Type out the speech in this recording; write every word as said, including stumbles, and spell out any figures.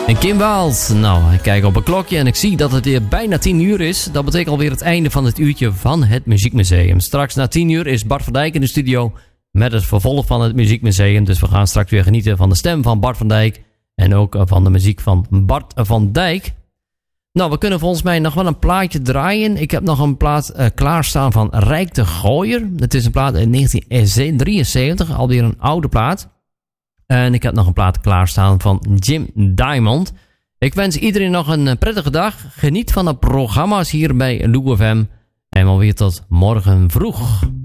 En Kim Waals. Nou, ik kijk op een klokje en ik zie dat het weer bijna tien uur is. Dat betekent alweer het einde van het uurtje van het Muziekmuseum. Straks na tien uur is Bart van Dijk in de studio met het vervolg van het Muziekmuseum. Dus we gaan straks weer genieten van de stem van Bart van Dijk en ook van de muziek van Bart van Dijk. Nou, we kunnen volgens mij nog wel een plaatje draaien. Ik heb nog een plaat uh, klaarstaan van Rijk de Gooier. Het is een plaat uit negentien drieënzeventig, alweer een oude plaat. En ik heb nog een plaat klaarstaan van Jim Diamond. Ik wens iedereen nog een prettige dag. Geniet van de programma's hier bij Lou F M. En wel weer tot morgen vroeg.